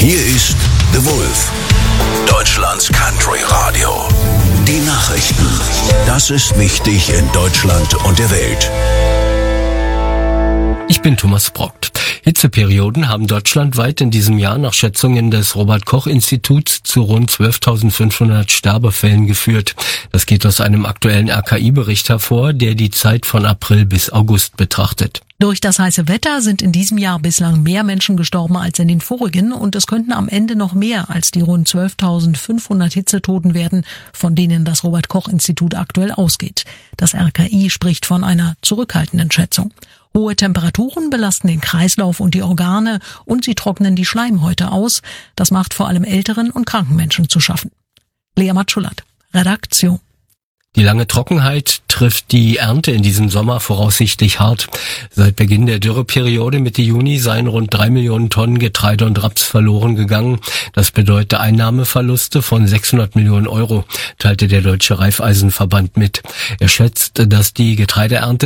Hier ist The Wolf, Deutschlands Country Radio. Die Nachrichten. Das ist wichtig in Deutschland und der Welt. Ich bin Thomas Brockt. Hitzeperioden haben deutschlandweit in diesem Jahr nach Schätzungen des Robert-Koch-Instituts zu rund 12.500 Sterbefällen geführt. Das geht aus einem aktuellen RKI-Bericht hervor, der die Zeit von April bis August betrachtet. Durch das heiße Wetter sind in diesem Jahr bislang mehr Menschen gestorben als in den vorigen und es könnten am Ende noch mehr als die rund 12.500 Hitzetoten werden, von denen das Robert-Koch-Institut aktuell ausgeht. Das RKI spricht von einer zurückhaltenden Schätzung. Hohe Temperaturen belasten den Kreislauf und die Organe und sie trocknen die Schleimhäute aus. Das macht vor allem älteren und kranken Menschen zu schaffen. Lea Matschulat, Redaktion. Die lange Trockenheit trifft die Ernte in diesem Sommer voraussichtlich hart. Seit Beginn der Dürreperiode Mitte Juni seien rund 3 Millionen Tonnen Getreide und Raps verloren gegangen. Das bedeutet Einnahmeverluste von 600 Millionen Euro, teilte der Deutsche Raiffeisenverband mit. Er schätzt, dass die Getreideernte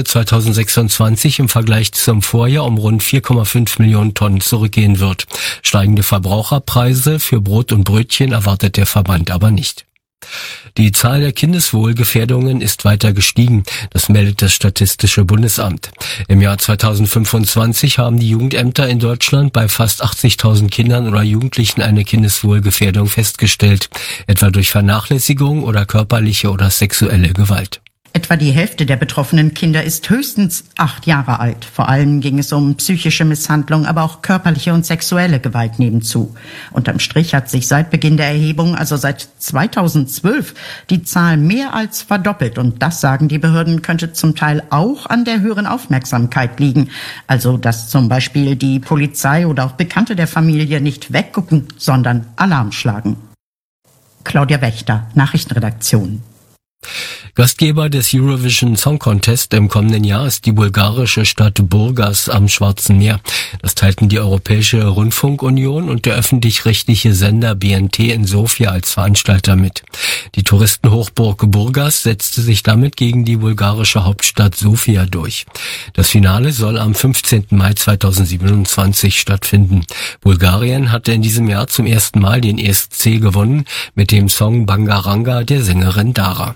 2026 im Vergleich zum Vorjahr um rund 4,5 Millionen Tonnen zurückgehen wird. Steigende Verbraucherpreise für Brot und Brötchen erwartet der Verband aber nicht. Die Zahl der Kindeswohlgefährdungen ist weiter gestiegen, das meldet das Statistische Bundesamt. Im Jahr 2025 haben die Jugendämter in Deutschland bei fast 80.000 Kindern oder Jugendlichen eine Kindeswohlgefährdung festgestellt, etwa durch Vernachlässigung oder körperliche oder sexuelle Gewalt. Etwa die Hälfte der betroffenen Kinder ist höchstens 8 Jahre alt. Vor allem ging es um psychische Misshandlung, aber auch körperliche und sexuelle Gewalt nehmen zu. Unterm Strich hat sich seit Beginn der Erhebung, also seit 2012, die Zahl mehr als verdoppelt. Und das, sagen die Behörden, könnte zum Teil auch an der höheren Aufmerksamkeit liegen. Also, dass zum Beispiel die Polizei oder auch Bekannte der Familie nicht weggucken, sondern Alarm schlagen. Claudia Wächter, Nachrichtenredaktion. Gastgeber des Eurovision Song Contest im kommenden Jahr ist die bulgarische Stadt Burgas am Schwarzen Meer. Das teilten die Europäische Rundfunkunion und der öffentlich-rechtliche Sender BNT in Sofia als Veranstalter mit. Die Touristenhochburg Burgas setzte sich damit gegen die bulgarische Hauptstadt Sofia durch. Das Finale soll am 15. Mai 2027 stattfinden. Bulgarien hatte in diesem Jahr zum ersten Mal den ESC gewonnen mit dem Song Bangaranga der Sängerin Dara.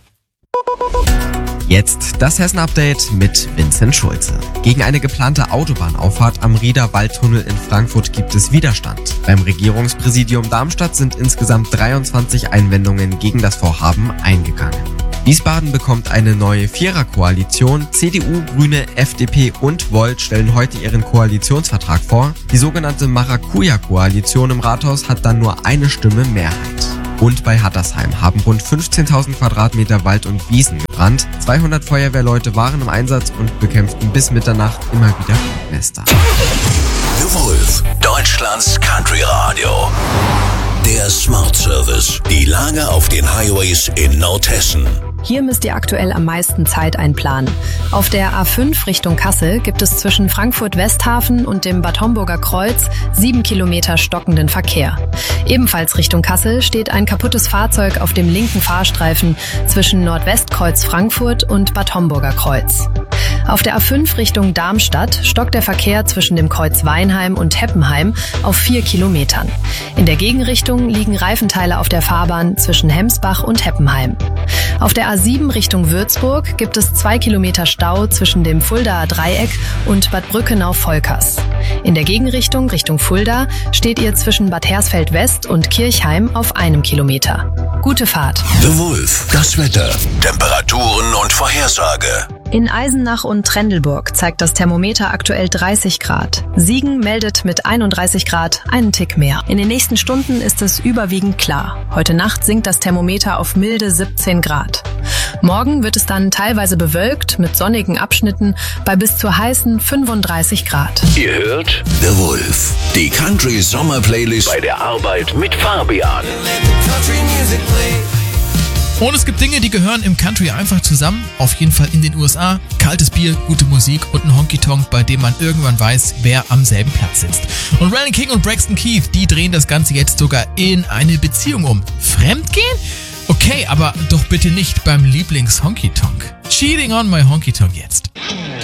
Jetzt das Hessen-Update mit Vincent Schulze. Gegen eine geplante Autobahnauffahrt am Rieder Waldtunnel in Frankfurt gibt es Widerstand. Beim Regierungspräsidium Darmstadt sind insgesamt 23 Einwendungen gegen das Vorhaben eingegangen. Wiesbaden bekommt eine neue Viererkoalition. CDU, Grüne, FDP und Volt stellen heute ihren Koalitionsvertrag vor. Die sogenannte Maracuja-Koalition im Rathaus hat dann nur eine Stimme Mehrheit. Und bei Hattersheim haben rund 15.000 Quadratmeter Wald und Wiesen gebrannt. 200 Feuerwehrleute waren im Einsatz und bekämpften bis Mitternacht immer wieder Nester. The Wolf, Deutschlands Country Radio. Der Smart Service. Die Lage auf den Highways in Nordhessen. Hier müsst ihr aktuell am meisten Zeit einplanen. Auf der A5 Richtung Kassel gibt es zwischen Frankfurt-Westhafen und dem Bad Homburger Kreuz 7 Kilometer stockenden Verkehr. Ebenfalls Richtung Kassel steht ein kaputtes Fahrzeug auf dem linken Fahrstreifen zwischen Nordwestkreuz Frankfurt und Bad Homburger Kreuz. Auf der A5 Richtung Darmstadt stockt der Verkehr zwischen dem Kreuz Weinheim und Heppenheim auf 4 Kilometern. In der Gegenrichtung liegen Reifenteile auf der Fahrbahn zwischen Hemsbach und Heppenheim. Auf der A7 Richtung Würzburg gibt es 2 Kilometer Stau zwischen dem Fuldaer Dreieck und Bad Brückenau-Volkers. In der Gegenrichtung Richtung Fulda steht ihr zwischen Bad Hersfeld West und Kirchheim auf 1 Kilometer. Gute Fahrt. The Wolf, das Wetter, Temperaturen und Vorhersage. In Eisenach und Trendelburg zeigt das Thermometer aktuell 30 Grad. Siegen meldet mit 31 Grad einen Tick mehr. In den nächsten Stunden ist es überwiegend klar. Heute Nacht sinkt das Thermometer auf milde 17 Grad. Morgen wird es dann teilweise bewölkt mit sonnigen Abschnitten bei bis zu heißen 35 Grad. Ihr hört The Wolf, die Country Sommer Playlist bei der Arbeit mit Fabian. Und es gibt Dinge, die gehören im Country einfach zusammen. Auf jeden Fall in den USA. Kaltes Bier, gute Musik und ein Honky-Tonk, bei dem man irgendwann weiß, wer am selben Platz sitzt. Und Ryan King und Braxton Keith, die drehen das Ganze jetzt sogar in eine Beziehung um. Fremdgehen? Okay, aber doch bitte nicht beim Lieblings-Honky-Tonk. Cheating on my Honky-Tonk jetzt.